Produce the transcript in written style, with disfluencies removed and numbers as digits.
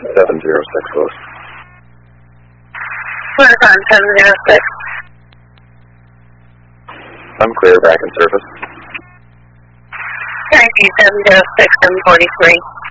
706 Lewis. Horizon 706. I'm clear back in surface. Thank you, 706, 743.